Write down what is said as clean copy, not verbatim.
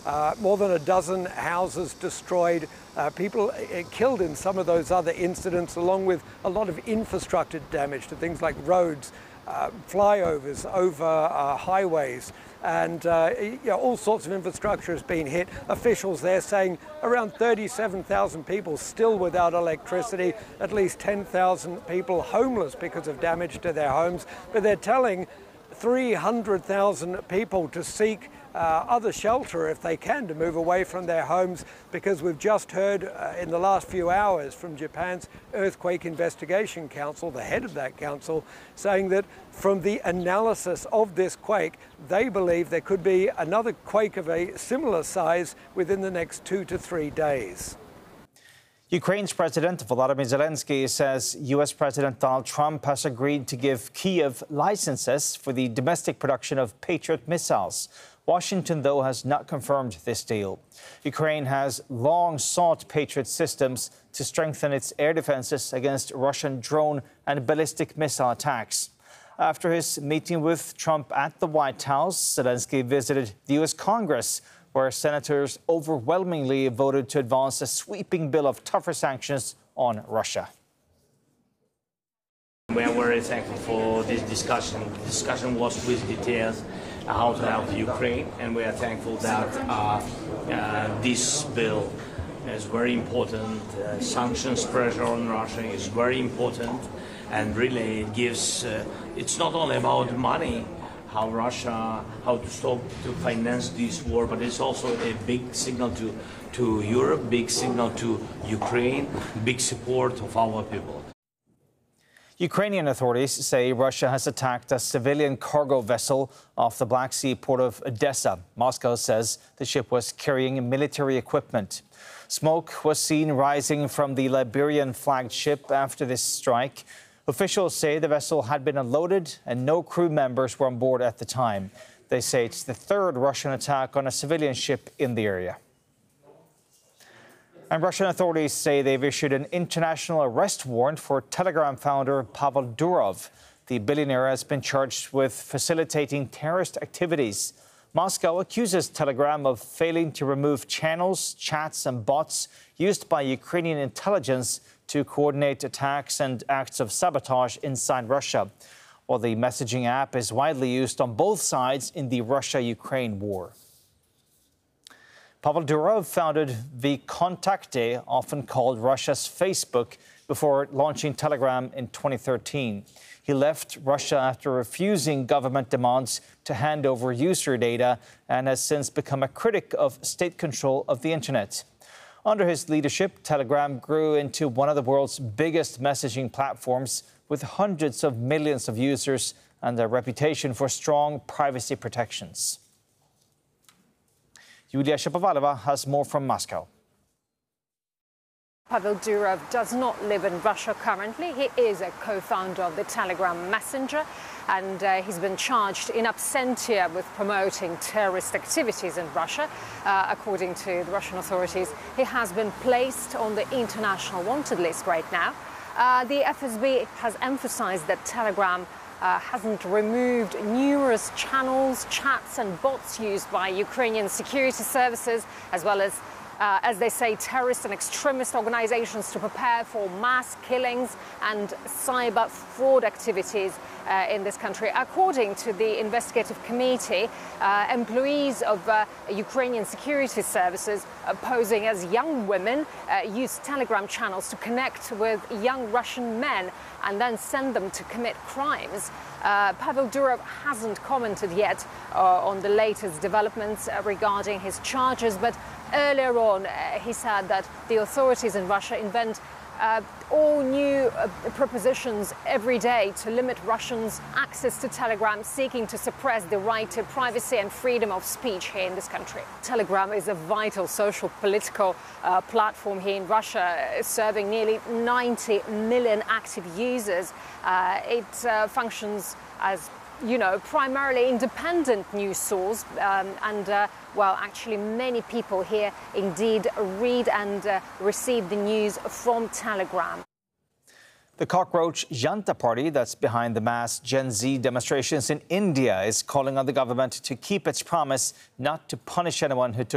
more than a dozen houses destroyed, people killed in some of those other incidents, along with a lot of infrastructure damage to things like roads, flyovers over highways, and all sorts of infrastructure has been hit. Officials there saying around 37,000 people still without electricity, at least 10,000 people homeless because of damage to their homes. But they're telling 300,000 people to seek other shelter if they can, to move away from their homes, because we've just heard in the last few hours from Japan's Earthquake Investigation Council, the head of that council, saying that from the analysis of this quake, they believe there could be another quake of a similar size within the next 2 to 3 days. Ukraine's President Volodymyr Zelensky says U.S. President Donald Trump has agreed to give Kyiv licenses for the domestic production of Patriot missiles. Washington, though, has not confirmed this deal. Ukraine has long sought Patriot systems to strengthen its air defenses against Russian drone and ballistic missile attacks. After his meeting with Trump at the White House, Zelensky visited the U.S. Congress, where senators overwhelmingly voted to advance a sweeping bill of tougher sanctions on Russia. We are very thankful for this discussion. The discussion was with details how to help Ukraine, and we are thankful that this bill is very important. Sanctions pressure on Russia is very important, and really it gives, it's not only about money, how to stop to finance this war, but it's also a big signal to Europe, big signal to Ukraine, big support of our people. Ukrainian authorities say Russia has attacked a civilian cargo vessel off the Black Sea port of Odessa. Moscow says the ship was carrying military equipment. Smoke was seen rising from the Liberian-flagged ship after this strike. Officials say the vessel had been unloaded and no crew members were on board at the time. They say it's the third Russian attack on a civilian ship in the area. And Russian authorities say they've issued an international arrest warrant for Telegram founder Pavel Durov. The billionaire has been charged with facilitating terrorist activities. Moscow accuses Telegram of failing to remove channels, chats and bots used by Ukrainian intelligence to coordinate attacks and acts of sabotage inside Russia. While the messaging app is widely used on both sides in the Russia-Ukraine war. Pavel Durov founded VKontakte, often called Russia's Facebook, before launching Telegram in 2013. He left Russia after refusing government demands to hand over user data and has since become a critic of state control of the internet. Under his leadership, Telegram grew into one of the world's biggest messaging platforms with hundreds of millions of users and a reputation for strong privacy protections. Yulia Shapovalova has more from Moscow. Pavel Durov does not live in Russia currently. He is a co-founder of the Telegram Messenger, and he's been charged in absentia with promoting terrorist activities in Russia. According to the Russian authorities, he has been placed on the international wanted list right now. The FSB has emphasized that Telegram hasn't removed numerous channels, chats and bots used by Ukrainian security services, as well as they say, terrorist and extremist organizations to prepare for mass killings and cyber fraud activities in this country. According to the investigative committee, employees of Ukrainian security services posing as young women use Telegram channels to connect with young Russian men and then send them to commit crimes. Pavel Durov hasn't commented yet on the latest developments regarding his charges, but earlier on he said that the authorities in Russia invent all new propositions every day to limit Russians' access to Telegram, seeking to suppress the right to privacy and freedom of speech here in this country. Telegram is a vital social political platform here in Russia, serving nearly 90 million active users. It functions as, you know, primarily independent news source, well, actually many people here indeed read and receive the news from Telegram. The cockroach Janta Party that's behind the mass Gen Z demonstrations in India is calling on the government to keep its promise not to punish anyone who took